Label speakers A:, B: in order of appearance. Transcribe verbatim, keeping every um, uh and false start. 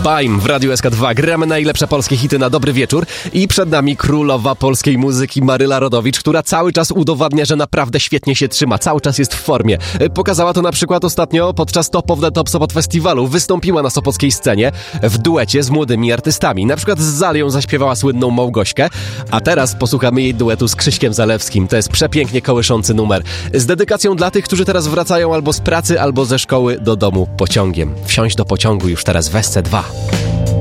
A: Baim w Radiu S K dwa. Gramy najlepsze polskie hity na dobry wieczór i przed nami królowa polskiej muzyki Maryla Rodowicz, która cały czas udowadnia, że naprawdę świetnie się trzyma, cały czas jest w formie. Pokazała to na przykład ostatnio podczas Top of the Top Sopot Festiwalu. Wystąpiła na sopockiej scenie w duecie z młodymi artystami. Na przykład z Zalią zaśpiewała słynną Małgośkę, a teraz posłuchamy jej duetu z Krzyśkiem Zalewskim. To jest przepięknie kołyszący numer. Z dedykacją dla tych, którzy teraz wracają albo z pracy, albo ze szkoły do domu pociągiem. Wsiąść do pociągu już teraz w S C dwa.